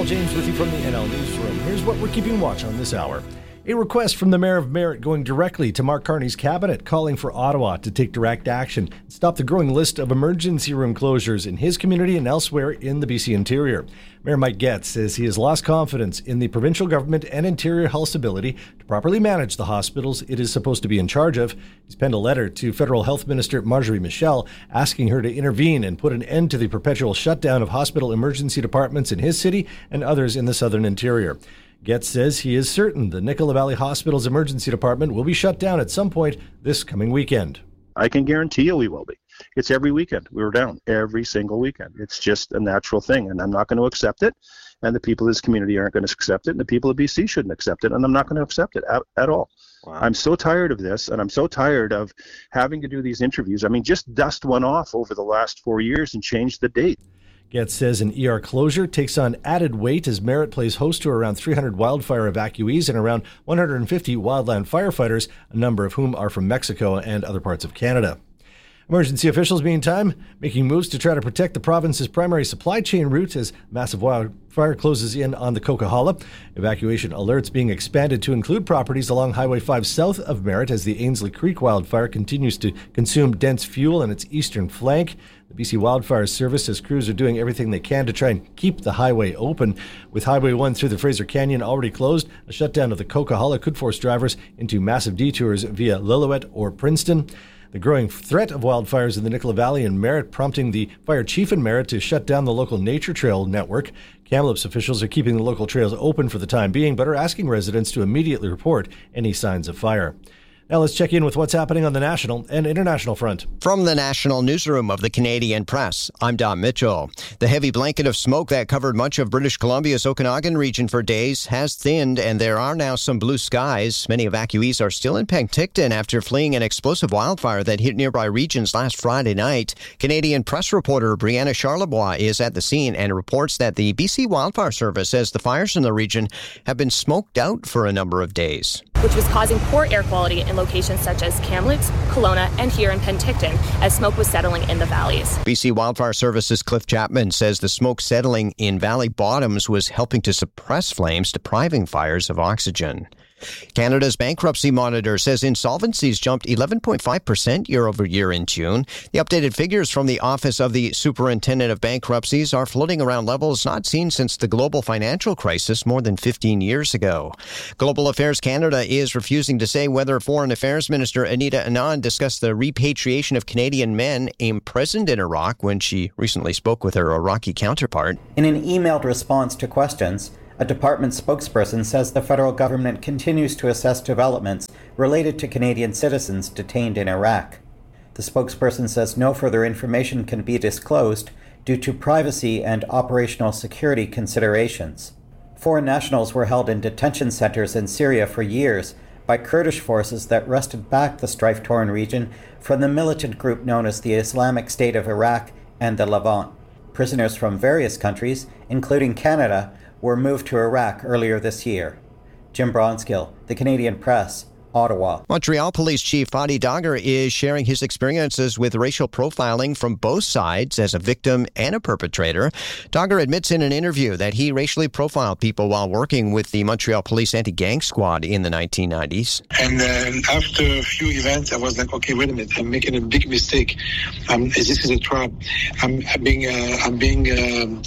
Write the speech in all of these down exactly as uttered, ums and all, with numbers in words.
James with you from the N L Newsroom. Here's what we're keeping watch on this hour. A request from the Mayor of Merritt going directly to Mark Carney's cabinet, calling for Ottawa to take direct action and stop the growing list of emergency room closures in his community and elsewhere in the B C interior. Mayor Mike Getz says he has lost confidence in the provincial government and Interior Health's ability to properly manage the hospitals it is supposed to be in charge of. He's penned a letter to Federal Health Minister Marjorie Michel asking her to intervene and put an end to the perpetual shutdown of hospital emergency departments in his city and others in the southern interior. Getz says he is certain the Nicola Valley Hospital's emergency department will be shut down at some point this coming weekend. I can guarantee you we will be. It's every weekend. We were down every single weekend. It's just a natural thing, and I'm not going to accept it, and the people of this community aren't going to accept it, and the people of B C shouldn't accept it, and I'm not going to accept it at, at all. Wow. I'm so tired of this, and I'm so tired of having to do these interviews. I mean, just dust one off over the last four years and change the date. Getz says an E R closure takes on added weight as Merritt plays host to around three hundred wildfire evacuees and around one hundred fifty wildland firefighters, a number of whom are from Mexico and other parts of Canada. Emergency officials, meantime, making moves to try to protect the province's primary supply chain route as massive wildfire closes in on the Coquihalla. Evacuation alerts being expanded to include properties along Highway five south of Merritt as the Ainslie Creek wildfire continues to consume dense fuel in its eastern flank. The B C Wildfire Service says crews are doing everything they can to try and keep the highway open. With Highway one through the Fraser Canyon already closed, a shutdown of the Coquihalla could force drivers into massive detours via Lillooet or Princeton. The growing threat of wildfires in the Nicola Valley and Merritt prompting the fire chief in Merritt to shut down the local nature trail network. Kamloops officials are keeping the local trails open for the time being, but are asking residents to immediately report any signs of fire. Now let's check in with what's happening on the national and international front. From the National Newsroom of the Canadian Press, I'm Don Mitchell. The heavy blanket of smoke that covered much of British Columbia's Okanagan region for days has thinned, and there are now some blue skies. Many evacuees are still in Penticton after fleeing an explosive wildfire that hit nearby regions last Friday night. Canadian Press reporter Brianna Charlebois is at the scene and reports that the B C Wildfire Service says the fires in the region have been smoked out for a number of days, which was causing poor air quality in locations such as Kamloops, Kelowna, and here in Penticton, as smoke was settling in the valleys. B C Wildfire Service's Cliff Chapman says the smoke settling in valley bottoms was helping to suppress flames, depriving fires of oxygen. Canada's bankruptcy monitor says insolvencies jumped eleven point five percent year over year in June. The updated figures from the Office of the Superintendent of Bankruptcies are floating around levels not seen since the global financial crisis more than fifteen years ago. Global Affairs Canada is refusing to say whether Foreign Affairs Minister Anita Anand discussed the repatriation of Canadian men imprisoned in Iraq when she recently spoke with her Iraqi counterpart. In an emailed response to questions, a department spokesperson says the federal government continues to assess developments related to Canadian citizens detained in Iraq. The spokesperson says no further information can be disclosed due to privacy and operational security considerations. Foreign nationals were held in detention centers in Syria for years by Kurdish forces that wrested back the strife-torn region from the militant group known as the Islamic State of Iraq and the Levant. Prisoners from various countries, including Canada, were moved to Iraq earlier this year. Jim Bronskill, The Canadian Press, Ottawa. Montreal Police Chief Fadi Dagher is sharing his experiences with racial profiling from both sides as a victim and a perpetrator. Dagher admits in an interview that he racially profiled people while working with the Montreal Police Anti-Gang Squad in the nineteen nineties. And then after a few events, I was like, okay, wait a minute, I'm making a big mistake. Um, this is a trap. I'm, I'm being, uh, I'm being, um,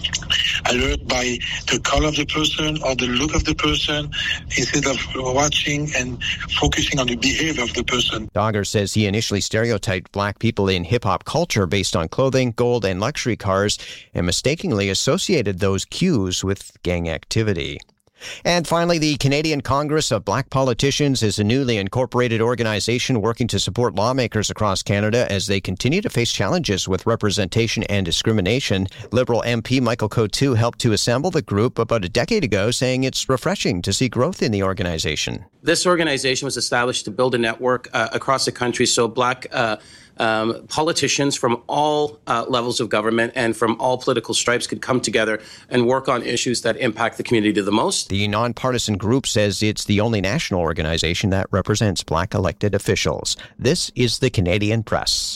alert by the color of the person or the look of the person instead of watching and focusing on the behavior of the person. Dagher says he initially stereotyped black people in hip-hop culture based on clothing, gold, and luxury cars, and mistakenly associated those cues with gang activity. And finally, the Canadian Congress of Black Politicians is a newly incorporated organization working to support lawmakers across Canada as they continue to face challenges with representation and discrimination. Liberal M P Michael Coutu helped to assemble the group about a decade ago, saying it's refreshing to see growth in the organization. This organization was established to build a network uh, across the country so black uh, Um, politicians from all uh, levels of government and from all political stripes could come together and work on issues that impact the community the most. The nonpartisan group says it's the only national organization that represents black elected officials. This is the Canadian Press.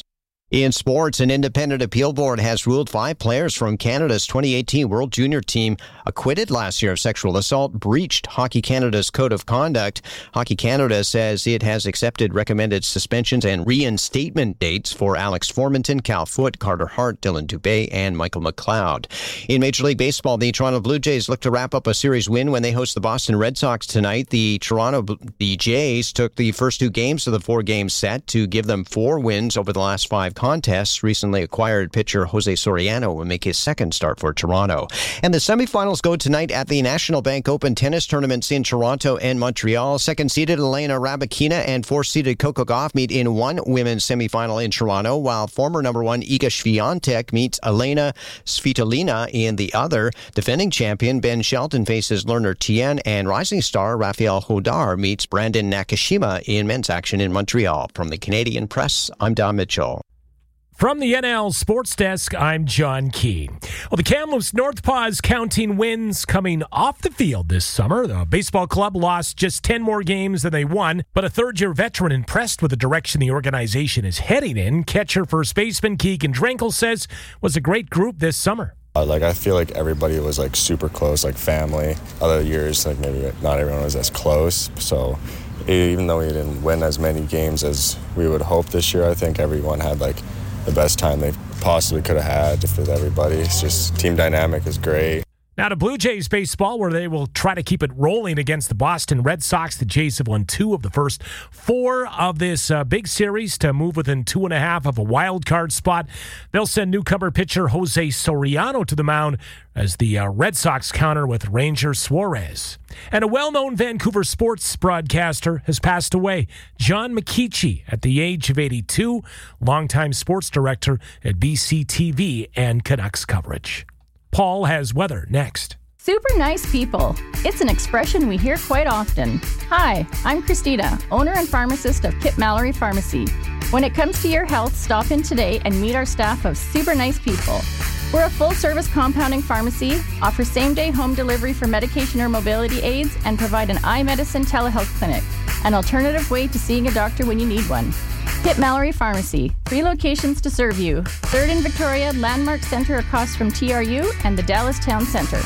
In sports, an independent appeal board has ruled five players from Canada's twenty eighteen World Junior team acquitted last year of sexual assault breached Hockey Canada's code of conduct. Hockey Canada says it has accepted recommended suspensions and reinstatement dates for Alex Formanton, Cal Foote, Carter Hart, Dylan Dubé, and Michael McLeod. In Major League Baseball, the Toronto Blue Jays look to wrap up a series win when they host the Boston Red Sox tonight. The Toronto the Jays took the first two games of the four-game set to give them four wins over the last five contests. Recently acquired pitcher Jose Soriano will make his second start for Toronto. And the semifinals go tonight at the National Bank Open tennis tournaments in Toronto and Montreal. Second-seeded Elena Rybakina and fourth-seeded Coco Gauff meet in one women's semifinal in Toronto, while former number one Iga Swiatek meets Elena Svitolina in the other. Defending champion Ben Shelton faces Lerner Tien, and rising star Rafael Hodar meets Brandon Nakashima in men's action in Montreal. From the Canadian Press, I'm Don Mitchell. From the N L Sports Desk, I'm John Key. Well, the Kamloops North Paws counting wins coming off the field this summer. The baseball club lost just ten more games than they won, but a third-year veteran impressed with the direction the organization is heading in. Catcher first baseman Keegan Drenkel says was a great group this summer. Uh, like I feel like everybody was like super close, like family. Other years, like maybe not everyone was as close. So even though we didn't win as many games as we would hope this year, I think everyone had like the best time they possibly could have had with everybody. It's just team dynamic is great. Now to Blue Jays baseball, where they will try to keep it rolling against the Boston Red Sox. The Jays have won two of the first four of this uh, big series to move within two and a half of a wild card spot. They'll send newcomer pitcher Jose Soriano to the mound as the uh, Red Sox counter with Ranger Suarez. And a well-known Vancouver sports broadcaster has passed away. John McKeechee, at the age of eighty-two, longtime sports director at B C T V and Canucks coverage. Paul has weather next. Super nice people. It's an expression we hear quite often. Hi, I'm Christina, owner and pharmacist of Kip Mallory Pharmacy. When it comes to your health, stop in today and meet our staff of super nice people. We're a full-service compounding pharmacy, offer same-day home delivery for medication or mobility aids, and provide an eye medicine telehealth clinic, an alternative way to seeing a doctor when you need one. Kip Mallory Pharmacy, three locations to serve you. Third in Victoria, Landmark Center across from T R U, and the Dallas Town Center.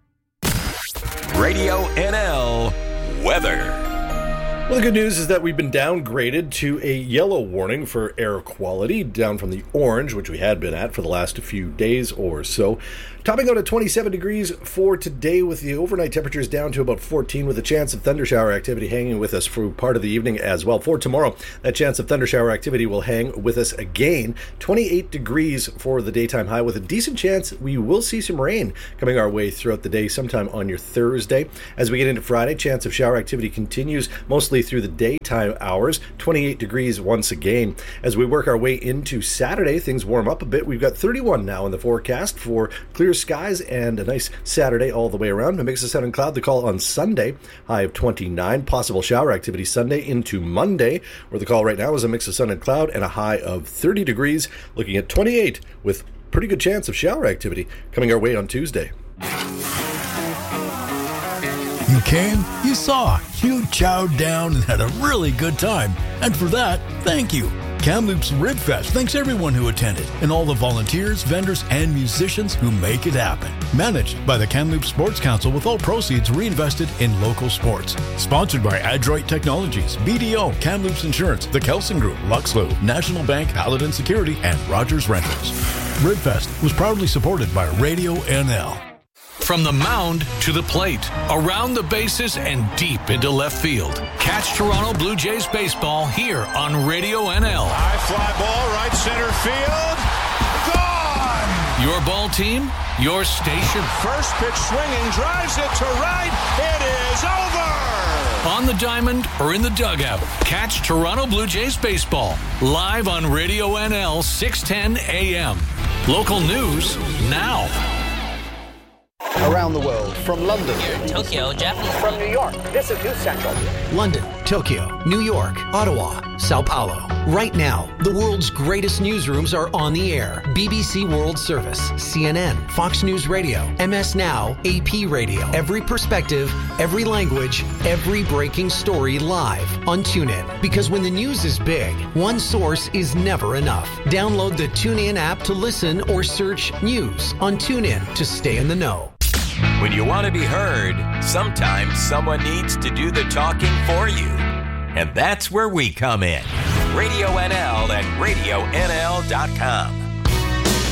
Radio N L weather. Well, the good news is that we've been downgraded to a yellow warning for air quality, down from the orange, which we had been at for the last few days or so. Topping out at twenty-seven degrees for today, with the overnight temperatures down to about fourteen, with a chance of thundershower activity hanging with us for part of the evening as well. For tomorrow, that chance of thundershower activity will hang with us again. twenty-eight degrees for the daytime high, with a decent chance we will see some rain coming our way throughout the day sometime on your Thursday. As we get into Friday, chance of shower activity continues mostly through the daytime hours. twenty-eight degrees once again. As we work our way into Saturday, things warm up a bit. We've got thirty-one now in the forecast for clear skies and a nice Saturday all the way around. A mix of sun and cloud. The call on Sunday, high of twenty-nine. Possible shower activity Sunday into Monday, where the call right now is a mix of sun and cloud and a high of thirty degrees. Looking at twenty-eight with pretty good chance of shower activity coming our way on Tuesday. You came, you saw, you chowed down and had a really good time. And for that, thank you. Kamloops Ribfest thanks everyone who attended and all the volunteers, vendors, and musicians who make it happen. Managed by the Kamloops Sports Council, with all proceeds reinvested in local sports. Sponsored by Adroit Technologies, B D O, Kamloops Insurance, the Kelson Group, Luxlow, National Bank, Paladin Security, and Rogers Rentals. Ribfest was proudly supported by Radio N L. From the mound to the plate, around the bases, and deep into left field. Catch Toronto Blue Jays baseball here on Radio N L. High fly ball, right center field. Gone! Your ball team, your station. First pitch swinging, drives it to right. It is over! On the diamond or in the dugout, catch Toronto Blue Jays baseball live on Radio N L six ten A M. Local news now. Around the world, from London. Here in Tokyo, Japanese. From New York, this is News Central. London, Tokyo, New York, Ottawa, Sao Paulo. Right now, the world's greatest newsrooms are on the air. B B C World Service, C N N, Fox News Radio, M S Now, A P Radio. Every perspective, every language, every breaking story live on TuneIn. Because when the news is big, one source is never enough. Download the TuneIn app to listen or search news on TuneIn to stay in the know. When you want to be heard, sometimes someone needs to do the talking for you. And that's where we come in. Radio N L and radio N L dot com.